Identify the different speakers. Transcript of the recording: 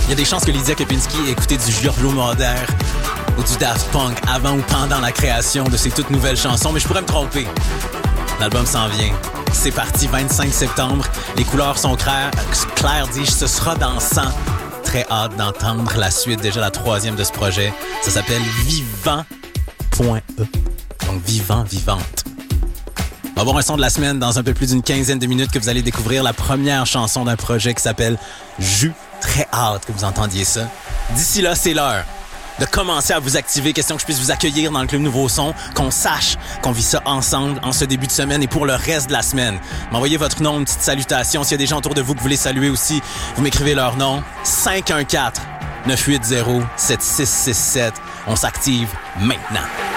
Speaker 1: y a des chances que Lydia Kepinski ait écouté du Giorgio Moroder ou du Daft Punk avant ou pendant la création de ses toutes nouvelles chansons, mais je pourrais me tromper. L'album s'en vient. C'est parti, 25 septembre. Les couleurs sont claires, dis-je, ce sera dansant. Très hâte d'entendre la suite, déjà la 3e de ce projet. Ça s'appelle Vivant.e. Donc Vivant, Vivante. On va avoir un son de la semaine dans un peu plus d'une quinzaine de minutes que vous allez découvrir la première chanson d'un projet qui s'appelle Jus. Très hâte que vous entendiez ça. D'ici là, c'est l'heure de commencer à vous activer. Question que je puisse vous accueillir dans le Club Nouveau Son, qu'on sache qu'on vit ça ensemble en ce début de semaine et pour le reste de la semaine. M'envoyez votre nom, une petite salutation. S'il y a des gens autour de vous que vous voulez saluer aussi, vous m'écrivez leur nom. 514-980-7667. On s'active maintenant.